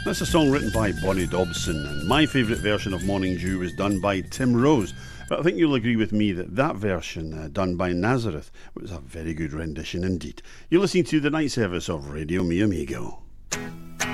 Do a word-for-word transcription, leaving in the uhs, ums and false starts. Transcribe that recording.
That's a song written by Bonnie Dobson, and my favourite version of Morning Dew was done by Tim Rose. But I think you'll agree with me that that version, uh, done by Nazareth, was a very good rendition indeed. You're listening to the night service of Radio Mi Amigo.